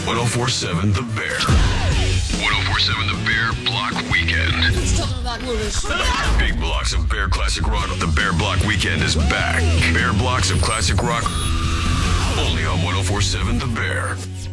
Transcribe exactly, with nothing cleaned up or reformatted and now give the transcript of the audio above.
ten forty-seven The Bear. ten forty-seven The Bear Block Weekend. He's talking about Woolish. Big blocks of Bear Classic Rock. The Bear Block Weekend is back. Bear blocks of classic rock. Only on ten forty-seven The Bear.